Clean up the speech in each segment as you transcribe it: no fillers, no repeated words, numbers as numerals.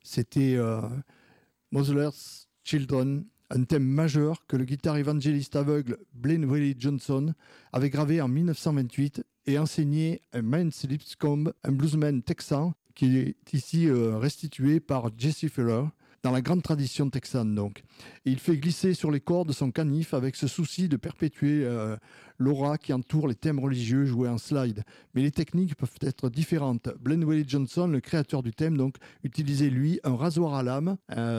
C'était Mother's Children, un thème majeur que le guitare évangéliste aveugle Blind Willie Johnson avait gravé en 1928 et enseigné à Mance Lipscomb, un bluesman texan qui est ici restitué par Jesse Fuller, dans la grande tradition texane donc. Et il fait glisser sur les cordes son canif avec ce souci de perpétuer l'aura qui entoure les thèmes religieux joués en slide. Mais les techniques peuvent être différentes. Blind Willie Johnson, le créateur du thème, donc, utilisait lui un rasoir à lame,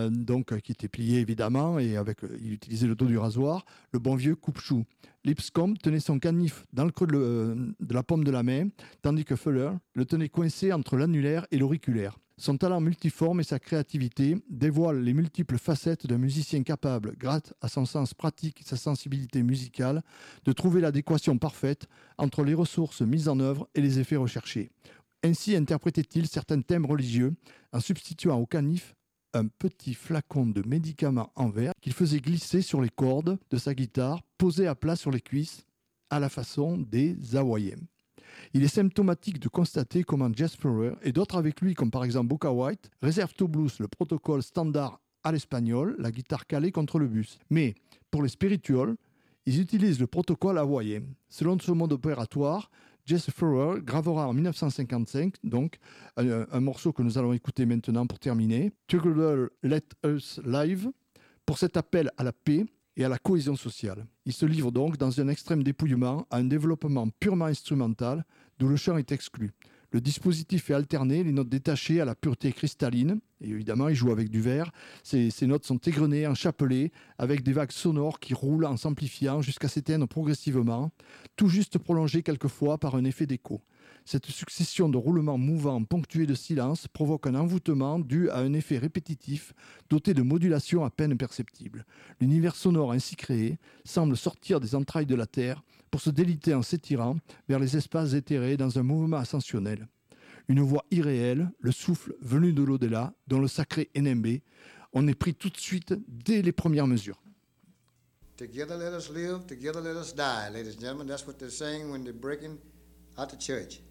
qui était plié évidemment, et il utilisait le dos du rasoir, le bon vieux coupe-chou. Lipscomb tenait son canif dans le creux de la paume de la main, tandis que Fuller le tenait coincé entre l'annulaire et l'auriculaire. Son talent multiforme et sa créativité dévoilent les multiples facettes d'un musicien capable, grâce à son sens pratique et sa sensibilité musicale, de trouver l'adéquation parfaite entre les ressources mises en œuvre et les effets recherchés. Ainsi interprétait-il certains thèmes religieux en substituant au canif un petit flacon de médicament en verre qu'il faisait glisser sur les cordes de sa guitare, posé à plat sur les cuisses, à la façon des Hawaïens. Il est symptomatique de constater comment Jess Fuller et d'autres avec lui, comme par exemple Booker White, réservent au blues le protocole standard à l'espagnol, la guitare calée contre le bus. Mais pour les spirituals, ils utilisent le protocole hawaïen. Selon ce mode opératoire, Jess Fuller gravera en 1955 donc un morceau que nous allons écouter maintenant pour terminer, Together Let Us Live, pour cet appel à la paix et à la cohésion sociale. Il se livre donc dans un extrême dépouillement à un développement purement instrumental d'où le chant est exclu. Le dispositif est alterné, les notes détachées à la pureté cristalline, et évidemment il joue avec du verre. Ces notes sont égrenées en chapelet avec des vagues sonores qui roulent en s'amplifiant jusqu'à s'éteindre progressivement, tout juste prolongées quelquefois par un effet d'écho. Cette succession de roulements mouvants ponctués de silence provoque un envoûtement dû à un effet répétitif doté de modulations à peine perceptibles. L'univers sonore ainsi créé semble sortir des entrailles de la Terre pour se déliter en s'étirant vers les espaces éthérés dans un mouvement ascensionnel. Une voix irréelle, le souffle venu de l'au-delà, dont le sacré Enembe, on est pris tout de suite dès les premières mesures. Together let us live, together let us die, ladies and gentlemen. That's what they're saying when they're breaking out the church.